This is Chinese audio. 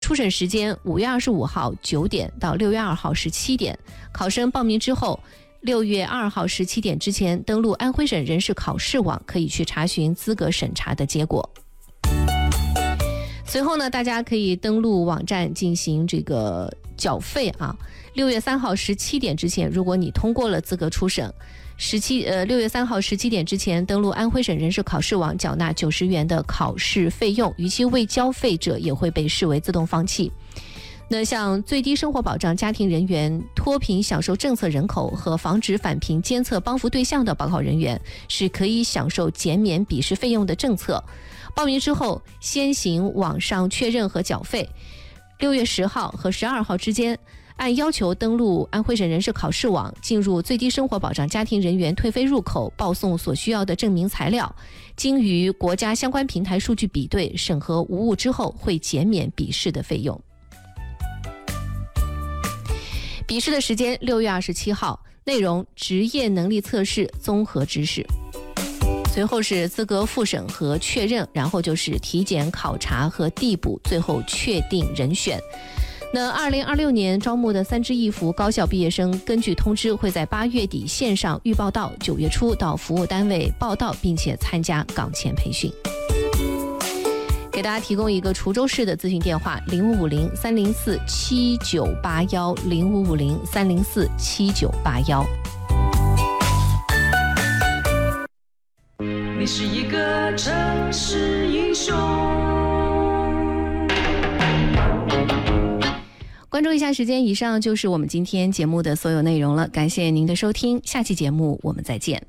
初审时间5月25号9点到6月2号17点。考生报名之后，6月2号17点之前登录安徽省人事考试网，可以去查询资格审查的结果。随后呢，大家可以登录网站进行这个缴费啊。6月3号17点之前，如果你通过了资格初审，6月3号17点之前登录安徽省人事考试网，缴纳90元的考试费用，逾期未交费者也会被视为自动放弃。那像最低生活保障家庭人员、脱贫享受政策人口和防止返贫监测帮扶对象的报考人员，是可以享受减免笔试费用的政策。报名之后，先行网上确认和缴费。6月10号和12号之间，按要求登录安徽省人事考试网，进入最低生活保障家庭人员退费入口，报送所需要的证明材料，经与国家相关平台数据比对审核无误之后，会减免笔试的费用。笔试的时间6月27号，内容职业能力测试综合知识，随后是资格复审和确认，然后就是体检考察和递补，最后确定人选。那2026年招募的3支一扶高校毕业生，根据通知会在8月底线上预报到9月初到服务单位报到，并且参加岗前培训。给大家提供一个滁州市的咨询电话：0550-304-7981，0550-304-7981。 你是一个城市英雄。 关注一下时间，以上就是我们今天节目的所有内容了，感谢您的收听，下期节目我们再见。